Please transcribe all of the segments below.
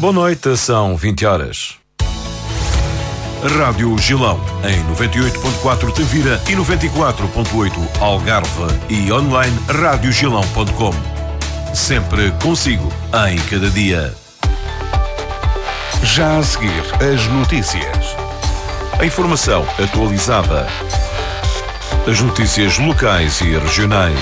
Boa noite, são 20 horas. Rádio Gilão, em 98.4 Tavira e 94.8 Algarve e online radiogilão.com. Sempre consigo, em cada dia. Já a seguir, as notícias. A informação atualizada. As notícias locais e regionais.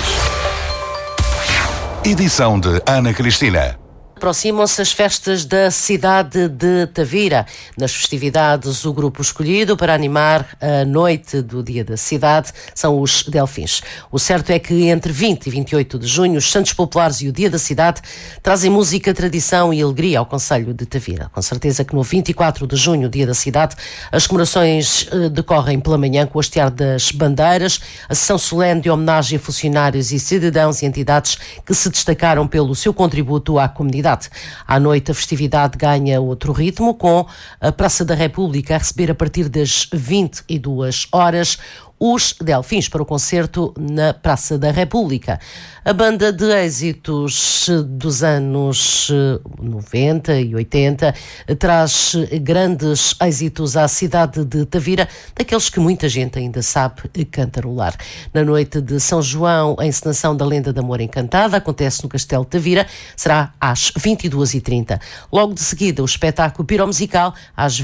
Edição de Ana Cristina. Aproximam-se as festas da cidade de Tavira. Nas festividades, o grupo escolhido para animar a noite do Dia da Cidade são os Delfins. O certo é que entre 20 e 28 de junho, os Santos Populares e o Dia da Cidade trazem música, tradição e alegria ao concelho de Tavira. Com certeza que no 24 de junho, Dia da Cidade, as comemorações decorrem pela manhã com o hastear das bandeiras, a sessão solene de homenagem a funcionários e cidadãos e entidades que se destacaram pelo seu contributo à comunidade. À noite, a festividade ganha outro ritmo, com a Praça da República a receber a partir das 22 horas os Delfins para o concerto na Praça da República. A banda de êxitos dos anos 90 e 80 traz grandes êxitos à cidade de Tavira, daqueles que muita gente ainda sabe cantarolar. Na noite de São João, a encenação da Lenda de Amor Encantada acontece no Castelo de Tavira, será às 22h30. Logo de seguida, o espetáculo piromusical às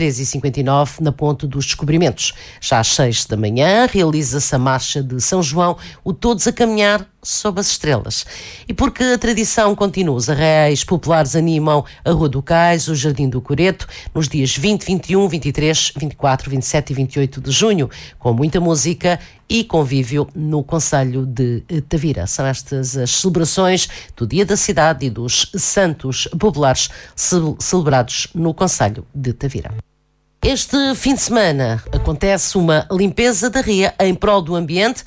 23h59 na Ponte dos Descobrimentos. Já às 6 da manhã, realiza-se a Marcha de São João, o Todos a Caminhar sob as Estrelas. E porque a tradição continua, os arraiais populares animam a Rua do Cais, o Jardim do Coreto, nos dias 20, 21, 23, 24, 27 e 28 de junho, com muita música e convívio no concelho de Tavira. São estas as celebrações do Dia da Cidade e dos Santos Populares celebrados no concelho de Tavira. Este fim de semana acontece uma limpeza da ria em prol do ambiente.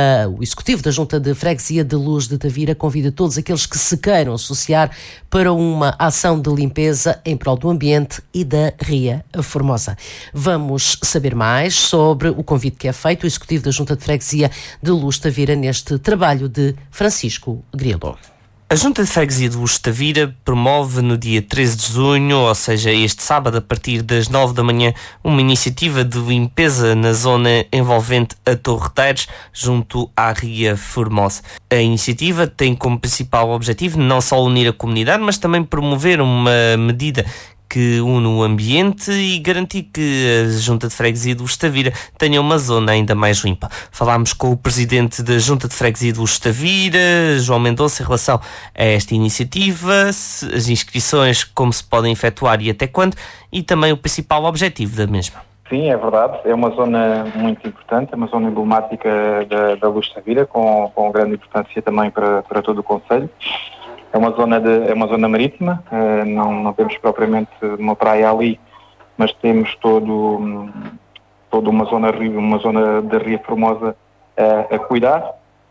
O Executivo da Junta de Freguesia de Luz de Tavira convida todos aqueles que se queiram associar para uma ação de limpeza em prol do ambiente e da Ria Formosa. Vamos saber mais sobre o convite que é feito. O Executivo da Junta de Freguesia de Luz de Tavira neste trabalho de Francisco Grilo. A Junta de Freguesia de Luz de Tavira promove no dia 13 de junho, ou seja, este sábado, a partir das 9 da manhã, uma iniciativa de limpeza na zona envolvente a Torreteiros, junto à Ria Formosa. A iniciativa tem como principal objetivo não só unir a comunidade, mas também promover uma medida que une o ambiente e garantir que a Junta de Freguesia de Luz de Tavira tenha uma zona ainda mais limpa. Falámos com o Presidente da Junta de Freguesia de Luz de Tavira, João Mendonça, em relação a esta iniciativa, as inscrições, como se podem efetuar e até quando, e também o principal objetivo da mesma. Sim, é verdade. É uma zona muito importante, é uma zona emblemática da Luz de Tavira, com grande importância também para todo o concelho. É uma zona marítima, não temos propriamente uma praia ali, mas temos toda uma zona da Ria Formosa a cuidar.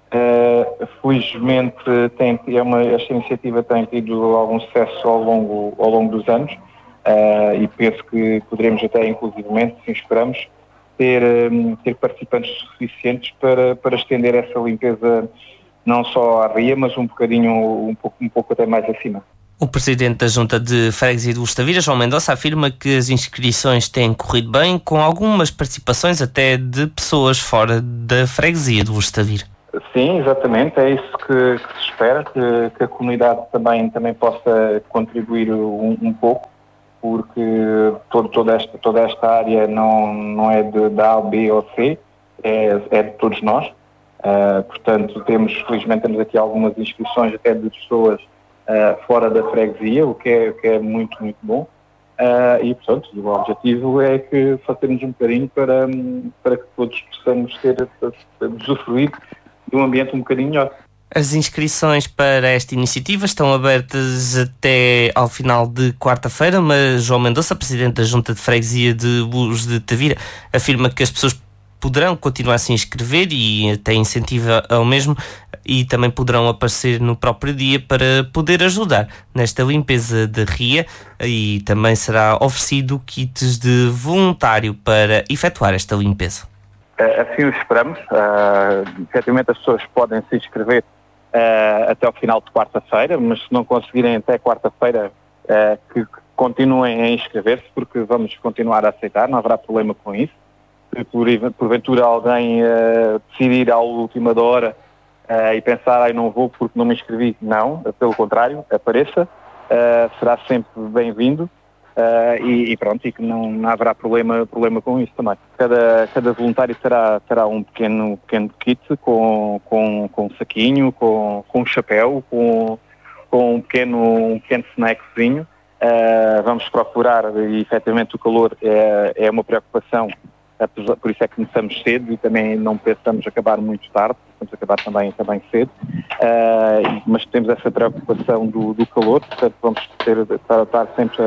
Felizmente esta iniciativa tem tido algum sucesso ao longo dos anos, e penso que poderemos até, inclusivamente, se esperamos, ter participantes suficientes para estender essa limpeza não só à ria, mas um pouco até mais acima. O Presidente da Junta de Freguesia de Luz de Tavira, João Mendonça, afirma que as inscrições têm corrido bem, com algumas participações até de pessoas fora da Freguesia de Luz de Tavira. Sim, exatamente, é isso que se espera, que a comunidade também possa contribuir um pouco, porque toda esta área não é da A, B ou C, é de todos nós. Portanto, felizmente temos aqui algumas inscrições até de pessoas fora da freguesia, o que é muito, muito bom. E, portanto, o objetivo é que façamos um bocadinho para que todos possamos usufruir de um ambiente um bocadinho melhor. As inscrições para esta iniciativa estão abertas até ao final de quarta-feira, mas João Mendonça, Presidente da Junta de Freguesia de Luz de Tavira, afirma que as pessoas poderão continuar a se inscrever e até incentiva ao mesmo, e também poderão aparecer no próprio dia para poder ajudar nesta limpeza da ria, e também será oferecido kits de voluntário para efetuar esta limpeza. Assim o esperamos. Efetivamente as pessoas podem se inscrever até ao final de quarta-feira, mas se não conseguirem até quarta-feira, que continuem a inscrever-se, porque vamos continuar a aceitar, não haverá problema com isso. Se porventura alguém decidir à última da hora e pensar, não vou porque não me inscrevi, não, pelo contrário, apareça, será sempre bem-vindo. E pronto, e que não haverá problema com isso também. Cada voluntário terá um pequeno kit com um saquinho, com um chapéu, com um pequeno snackzinho. Vamos procurar, e efetivamente o calor é uma preocupação, por isso é que começamos cedo e também não pensamos acabar muito tarde, vamos acabar também cedo, mas temos essa preocupação do calor, portanto vamos estar sempre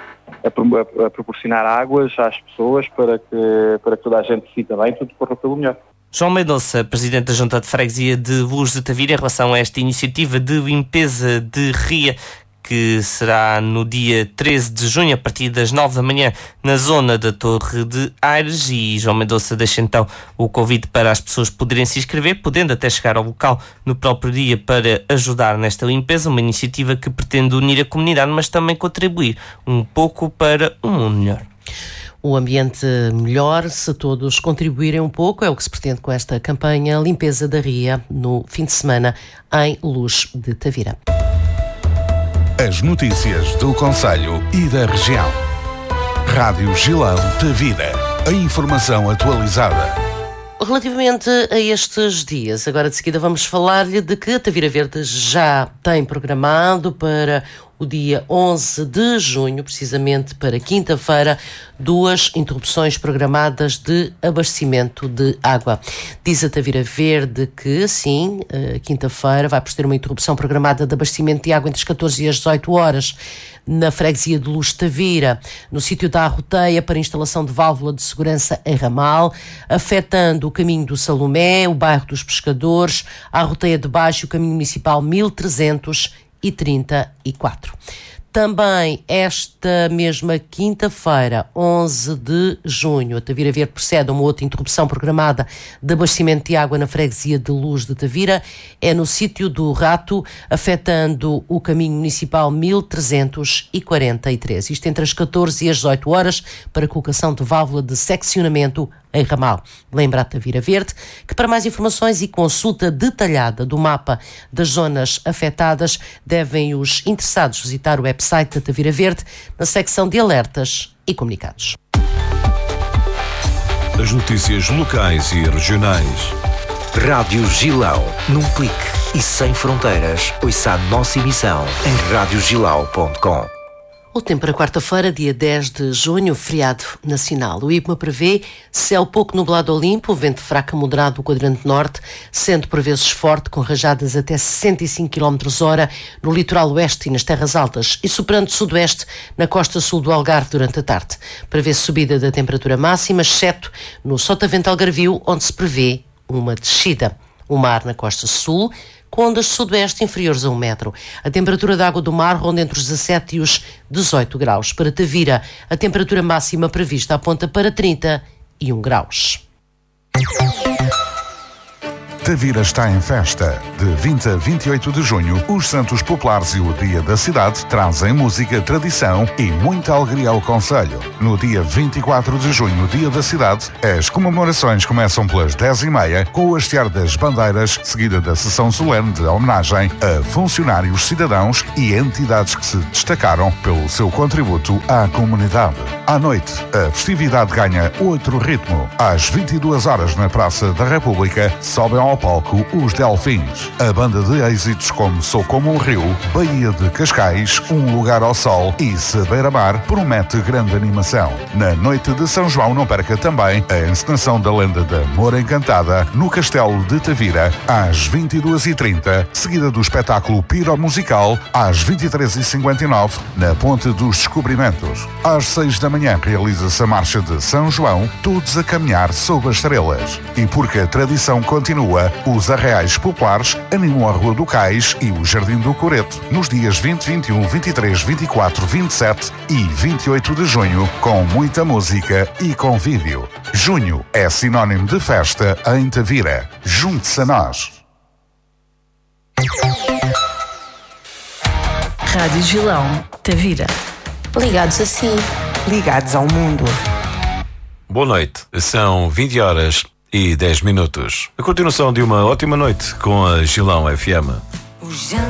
a proporcionar águas às pessoas para que toda a gente se sinta bem e tudo corra pelo melhor. João Mendonça, Presidente da Junta de Freguesia de Luz de Tavira, em relação a esta iniciativa de limpeza de ria, que será no dia 13 de junho, a partir das 9 da manhã, na zona da Torre de Aires, e João Mendonça deixa então o convite para as pessoas poderem se inscrever, podendo até chegar ao local no próprio dia para ajudar nesta limpeza, uma iniciativa que pretende unir a comunidade, mas também contribuir um pouco para um mundo melhor. O ambiente melhor, se todos contribuírem um pouco, é o que se pretende com esta campanha Limpeza da Ria no fim de semana em Luz de Tavira. As notícias do concelho e da região. Rádio Gilão Tavira. A informação atualizada. Relativamente a estes dias, agora de seguida vamos falar-lhe de que a Tavira Verde já tem programado para o dia 11 de junho, precisamente para quinta-feira, 2 interrupções programadas de abastecimento de água. Diz a Tavira Verde que, sim, quinta-feira vai proceder uma interrupção programada de abastecimento de água entre as 14 e as 18 horas na freguesia de Luz de Tavira, no sítio da Arroteia, para instalação de válvula de segurança em ramal, afetando o caminho do Salomé, o bairro dos Pescadores, a Arroteia de Baixo e o caminho municipal 1334. Também esta mesma quinta-feira, 11 de junho, a Tavira Verde procede a uma outra interrupção programada de abastecimento de água na freguesia de Luz de Tavira, é no sítio do Rato, afetando o caminho municipal 1343. Isto entre as 14 e as 18 horas, para colocação de válvula de seccionamento em ramal. Lembra a Tavira Verde que, para mais informações e consulta detalhada do mapa das zonas afetadas, devem os interessados visitar o website da Tavira Verde na secção de alertas e comunicados. As notícias locais e regionais. Rádio Gilão, num clique e sem fronteiras. Ouça a nossa emissão em radiogilau.com. O tempo para quarta-feira, dia 10 de junho, feriado nacional. O IPMA prevê céu pouco nublado ou limpo, vento fraco a moderado do quadrante norte, sendo por vezes forte, com rajadas até 65 km/h no litoral oeste e nas terras altas, e soprando sudoeste na costa sul do Algarve durante a tarde. Prevê-se subida da temperatura máxima, exceto no Sotavento Algarvio, onde se prevê uma descida. O mar na costa sul, com ondas sudoeste inferiores a 1 metro. A temperatura da água do mar ronda entre os 17 e os 18 graus. Para Tavira, a temperatura máxima prevista aponta para 31 graus. Tavira está em festa. De 20 a 28 de junho, os Santos Populares e o Dia da Cidade trazem música, tradição e muita alegria ao concelho. No dia 24 de junho, Dia da Cidade, as comemorações começam pelas 10h30 com o hastear das bandeiras, seguida da sessão solene de homenagem a funcionários, cidadãos e entidades que se destacaram pelo seu contributo à comunidade. À noite, a festividade ganha outro ritmo. Às 22 horas na Praça da República, sobem ao palco os Delfins. A banda de êxitos como Sou Como um Rio, Baía de Cascais, Um Lugar ao Sol e Beira-Mar promete grande animação. Na noite de São João não perca também a encenação da lenda da Moura Encantada no Castelo de Tavira às 22h30, seguida do espetáculo Piromusical às 23h59 na Ponte dos Descobrimentos. Às 6 da manhã realiza-se a Marcha de São João, todos a caminhar sob as estrelas. E porque a tradição continua, os Arraiais Populares animam a Rua do Cais e o Jardim do Coreto nos dias 20, 21, 23, 24, 27 e 28 de junho, com muita música e convívio. Junho é sinónimo de festa em Tavira. Junte-se a nós. Rádio Gilão, Tavira. Ligados a si. Ligados ao mundo. Boa noite. São 20h10. A continuação de uma ótima noite com a Gilão FM.